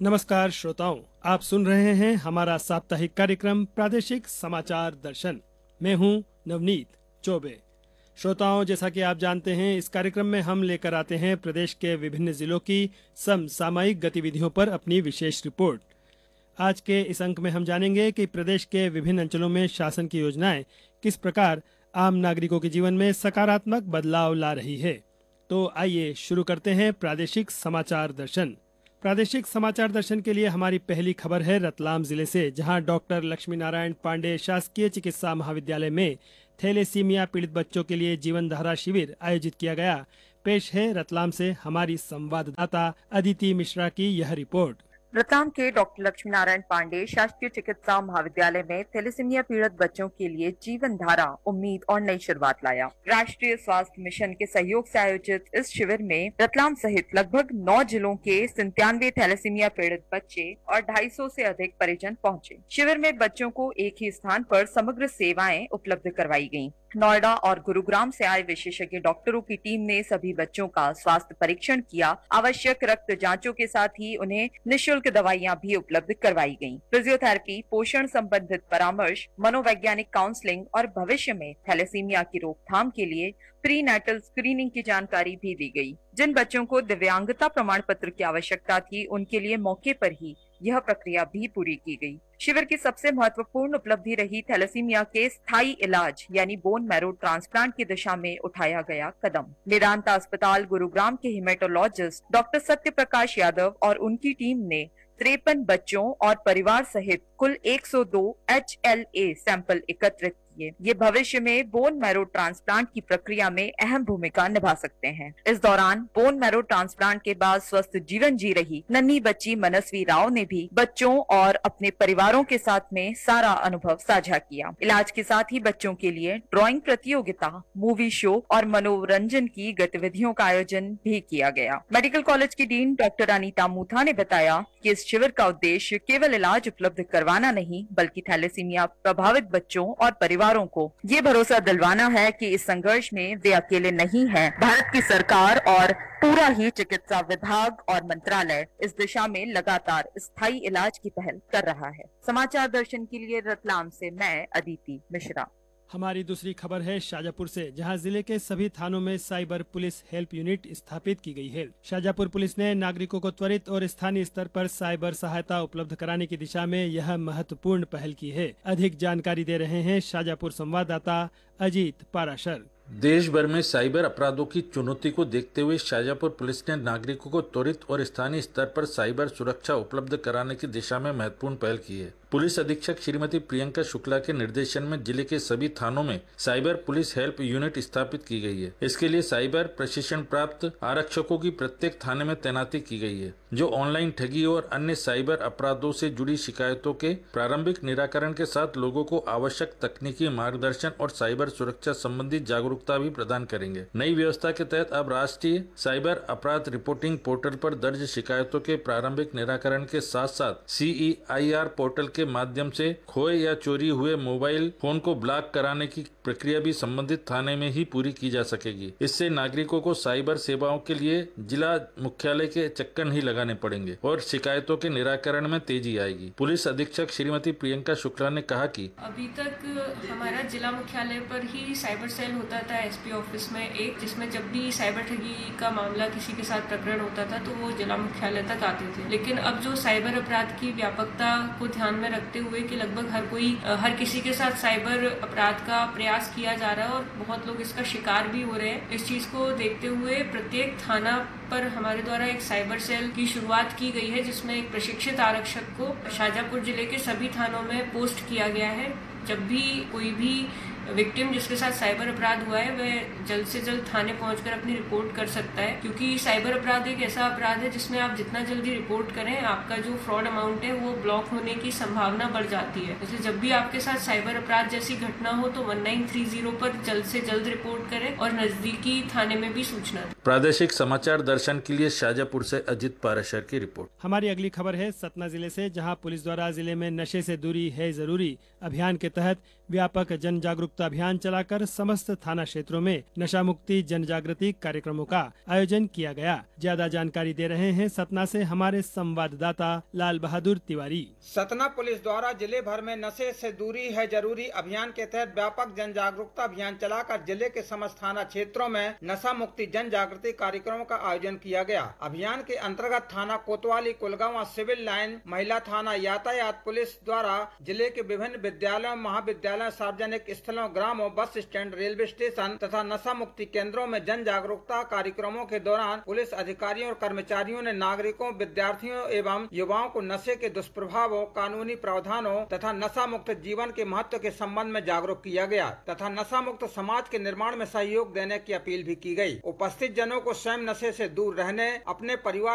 नमस्कार श्रोताओं, आप सुन रहे हैं हमारा साप्ताहिक कार्यक्रम प्रादेशिक समाचार दर्शन। मैं हूं नवनीत चौबे। श्रोताओं, जैसा कि आप जानते हैं, इस कार्यक्रम में हम लेकर आते हैं प्रदेश के विभिन्न जिलों की समसामयिक गतिविधियों पर अपनी विशेष रिपोर्ट। आज के इस अंक में हम जानेंगे कि प्रदेश के विभिन्न अंचलों में शासन की योजनाएं किस प्रकार आम नागरिकों के जीवन में सकारात्मक बदलाव ला रही है। तो आइए शुरू करते हैं प्रादेशिक समाचार दर्शन। प्रादेशिक समाचार दर्शन के लिए हमारी पहली खबर है रतलाम जिले से, जहां डॉक्टर लक्ष्मी नारायण पांडे शासकीय चिकित्सा महाविद्यालय में थैलेसीमिया पीड़ित बच्चों के लिए जीवन धारा शिविर आयोजित किया गया। पेश है रतलाम से हमारी संवाददाता अदिति मिश्रा की यह रिपोर्ट। रतलाम के डॉक्टर लक्ष्मी नारायण पांडे शासकीय चिकित्सा महाविद्यालय में थैलेसीमिया पीड़ित बच्चों के लिए जीवन धारा, उम्मीद और नई शुरुआत लाया। राष्ट्रीय स्वास्थ्य मिशन के सहयोग से आयोजित इस शिविर में रतलाम सहित लगभग 9 जिलों के 97 थैलेसीमिया पीड़ित बच्चे और 250 से अधिक परिजन पहुंचे। शिविर में बच्चों को एक ही स्थान पर समग्र सेवाएं उपलब्ध करवाई गयी। नोएडा और गुरुग्राम से आए विशेषज्ञ डॉक्टरों की टीम ने सभी बच्चों का स्वास्थ्य परीक्षण किया। आवश्यक रक्त जांचों के साथ ही उन्हें निःशुल्क दवाइयां भी उपलब्ध करवाई गयीं। फिजियोथेरेपी, पोषण संबंधित परामर्श, मनोवैज्ञानिक काउंसलिंग और भविष्य में थैलेसीमिया की रोकथाम के लिए प्री नेटल स्क्रीनिंग की जानकारी भी दी गई। जिन बच्चों को दिव्यांगता प्रमाण पत्र की आवश्यकता थी, उनके लिए मौके पर ही यह प्रक्रिया भी पूरी की गई। शिविर की सबसे महत्वपूर्ण उपलब्धि रही थैलेसीमिया के स्थायी इलाज यानी बोन मैरो ट्रांसप्लांट की दिशा में उठाया गया कदम। मेदांता अस्पताल गुरुग्राम के हेमेटोलॉजिस्ट डॉक्टर सत्य प्रकाश यादव और उनकी टीम ने 53 बच्चों और परिवार सहित कुल 102 HLA सैंपल एकत्रित किए। ये भविष्य में बोन मैरो ट्रांसप्लांट की प्रक्रिया में अहम भूमिका निभा सकते हैं। इस दौरान बोन मैरो ट्रांसप्लांट के बाद स्वस्थ जीवन जी रही नन्ही बच्ची मनस्वी राव ने भी बच्चों और अपने परिवारों के साथ में सारा अनुभव साझा किया। इलाज के साथ ही बच्चों के लिए ड्राइंग प्रतियोगिता, मूवी शो और मनोरंजन की गतिविधियों का आयोजन भी किया गया। मेडिकल कॉलेज की डीन डॉक्टर अनीता मूथा ने बताया कि इस शिविर का उद्देश्य केवल इलाज उपलब्ध करवाना नहीं, बल्कि थैलेसीमिया प्रभावित बच्चों और परिवारों को ये भरोसा दिलवाना है कि इस संघर्ष में वे अकेले नहीं हैं। भारत की सरकार और पूरा ही चिकित्सा विभाग और मंत्रालय इस दिशा में लगातार स्थायी इलाज की पहल कर रहा है। समाचार दर्शन के लिए रतलाम से मैं अदिति मिश्रा। हमारी दूसरी खबर है शाजापुर से, जहां जिले के सभी थानों में साइबर पुलिस हेल्प यूनिट स्थापित की गई है। शाजापुर पुलिस ने नागरिकों को त्वरित और स्थानीय स्तर पर साइबर सहायता उपलब्ध कराने की दिशा में यह महत्वपूर्ण पहल की है। अधिक जानकारी दे रहे हैं शाजापुर संवाददाता अजीत पाराशर। देश भर में साइबर अपराधों की चुनौती को देखते हुए शाजापुर पुलिस ने नागरिकों को त्वरित और स्थानीय स्तर पर साइबर सुरक्षा उपलब्ध कराने की दिशा में महत्वपूर्ण पहल की है। पुलिस अधीक्षक श्रीमती प्रियंका शुक्ला के निर्देशन में जिले के सभी थानों में साइबर पुलिस हेल्प यूनिट स्थापित की गई है। इसके लिए साइबर प्रशिक्षण प्राप्त आरक्षकों की प्रत्येक थाने में तैनाती की गई है, जो ऑनलाइन ठगी और अन्य साइबर अपराधों से जुड़ी शिकायतों के प्रारंभिक निराकरण के साथ लोगों को आवश्यक तकनीकी मार्गदर्शन और साइबर सुरक्षा संबंधी जागरूकता भी प्रदान करेंगे। नई व्यवस्था के तहत अब राष्ट्रीय साइबर अपराध रिपोर्टिंग पोर्टल पर दर्ज शिकायतों के प्रारंभिक निराकरण के साथ साथ CEIR पोर्टल के माध्यम से खोए या चोरी हुए मोबाइल फोन को ब्लॉक कराने की प्रक्रिया भी संबंधित थाने में ही पूरी की जा सकेगी। इससे नागरिकों को साइबर सेवाओं के लिए जिला मुख्यालय के चक्कर नहीं लगाने पड़ेंगे और शिकायतों के निराकरण में तेजी आएगी। पुलिस अधीक्षक श्रीमती प्रियंका शुक्ला ने कहा कि अभी तक हमारा जिला मुख्यालय पर ही साइबर सेल होता था SP ऑफिस में एक, जिसमें जब भी साइबर ठगी का मामला किसी के साथ प्रकरण होता था तो वो जिला मुख्यालय तक आते थे। लेकिन अब जो साइबर अपराध की व्यापकता को ध्यान में रखते हुए कि लगभग हर किसी के साथ साइबर अपराध का प्रयास किया जा रहा है और बहुत लोग इसका शिकार भी हो रहे हैं, इस चीज को देखते हुए प्रत्येक थाना पर हमारे द्वारा एक साइबर सेल की शुरुआत की गई है, जिसमें एक प्रशिक्षित आरक्षक को शाजापुर जिले के सभी थानों में पोस्ट किया गया है। जब भी कोई भी विक्टिम जिसके साथ साइबर अपराध हुआ है वह जल्द से जल्द थाने पहुंचकर अपनी रिपोर्ट कर सकता है, क्योंकि साइबर अपराध एक ऐसा अपराध है जिसमें आप जितना जल्दी रिपोर्ट करें आपका जो फ्रॉड अमाउंट है वो ब्लॉक होने की संभावना बढ़ जाती है। इसलिए जब भी आपके साथ साइबर अपराध जैसी घटना हो तो 1930 पर जल्द से जल्द रिपोर्ट करें और नजदीकी थाने में भी सूचना दें। प्रादेशिक समाचार दर्शन के लिए शाजापुर से अजित पाराशर की रिपोर्ट। हमारी अगली खबर है सतना जिले से, जहां पुलिस द्वारा जिले में नशे से दूरी है जरूरी अभियान के तहत व्यापक जन जागरूकता अभियान चलाकर समस्त थाना क्षेत्रों में नशा मुक्ति जन जागृति कार्यक्रमों का आयोजन किया गया। ज्यादा जानकारी दे रहे हैं सतना से हमारे संवाददाता लाल बहादुर तिवारी। सतना पुलिस द्वारा जिले भर में नशे से दूरी है जरूरी अभियान के तहत व्यापक जन जागरूकता अभियान चलाकर जिले के समस्त थाना क्षेत्रों में नशा मुक्ति जन जागृति कार्यक्रमों का आयोजन किया गया। अभियान के अंतर्गत थाना कोतवाली, कुलगांव, सिविल लाइन, महिला थाना, यातायात पुलिस द्वारा जिले के विभिन्न विद्यालयों, महाविद्यालयों, सार्वजनिक स्थलों, ग्रामों, बस स्टैंड, रेलवे स्टेशन तथा नशा मुक्ति केंद्रों में जन जागरूकता कार्यक्रमों के दौरान पुलिस अधिकारियों और कर्मचारियों ने नागरिकों, विद्यार्थियों एवं युवाओं को नशे के दुष्प्रभावों, कानूनी प्रावधानों तथा नशा मुक्त जीवन के महत्व के संबंध में जागरूक किया गया तथा नशा मुक्त समाज के निर्माण में सहयोग देने की अपील भी की गई। उपस्थित जनों को स्वयं नशे से दूर रहने, अपने परिवार